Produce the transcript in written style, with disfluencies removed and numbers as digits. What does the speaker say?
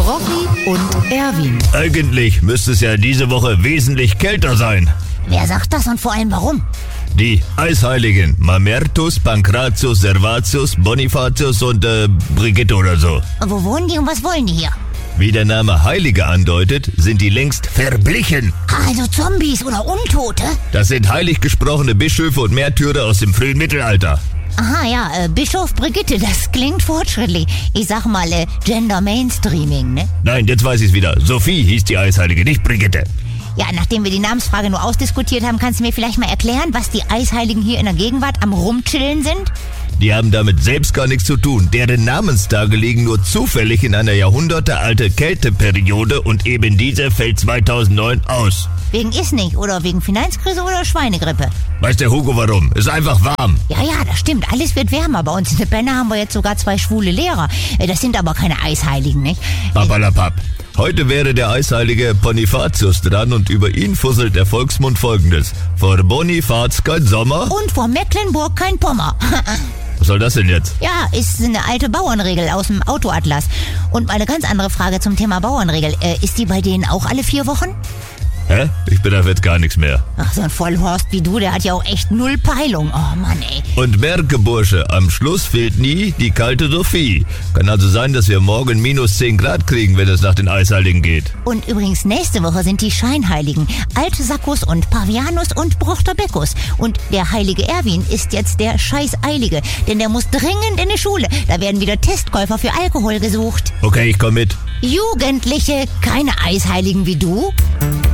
Rocky und Erwin. Eigentlich müsste es ja diese Woche wesentlich kälter sein. Wer sagt das und vor allem warum? Die Eisheiligen Mamertus, Pankratius, Servatius, Bonifatius und Brigitte oder so. Wo wohnen die und was wollen die hier? Wie der Name Heilige andeutet, sind die längst verblichen. Also Zombies oder Untote? Das sind heilig gesprochene Bischöfe und Märtyrer aus dem frühen Mittelalter. Aha, ja, Bischof Brigitte, das klingt fortschrittlich. Ich sag mal, Gender Mainstreaming, ne? Nein, jetzt weiß ich's wieder. Sophie hieß die Eisheilige, nicht Brigitte. Ja, nachdem wir die Namensfrage nur ausdiskutiert haben, kannst du mir vielleicht mal erklären, was die Eisheiligen hier in der Gegenwart am Rumchillen sind? Die haben damit selbst gar nichts zu tun. Deren Namenstage liegen nur zufällig in einer jahrhundertealte Kälteperiode und eben diese fällt 2009 aus. Wegen ist nicht oder wegen Finanzkrise oder Schweinegrippe? Weiß der Hugo warum? Ist einfach warm. Ja, das stimmt. Alles wird wärmer. Bei uns in der Penner haben wir jetzt sogar 2 schwule Lehrer. Das sind aber keine Eisheiligen, nicht? Papalapap. Heute wäre der Eisheilige Bonifatius dran und über ihn fusselt der Volksmund Folgendes. Vor Bonifaz kein Sommer. Und vor Mecklenburg kein Pommer. Was soll das denn jetzt? Ja, ist eine alte Bauernregel aus dem Autoatlas. Und mal eine ganz andere Frage zum Thema Bauernregel. Ist die bei denen auch alle 4 Wochen? Hä? Ich bin auf jetzt gar nichts mehr. Ach, so ein Vollhorst wie du, der hat ja auch echt 0 Peilung. Oh Mann, ey. Und merke, Bursche, am Schluss fehlt nie die kalte Sophie. Kann also sein, dass wir morgen minus 10 Grad kriegen, wenn es nach den Eisheiligen geht. Und übrigens, nächste Woche sind die Scheinheiligen. Altsaccus und Pavianus und Brochterbeccus. Und der heilige Erwin ist jetzt der Scheißeilige. Denn der muss dringend in die Schule. Da werden wieder Testkäufer für Alkohol gesucht. Okay, ich komm mit. Jugendliche, keine Eisheiligen wie du?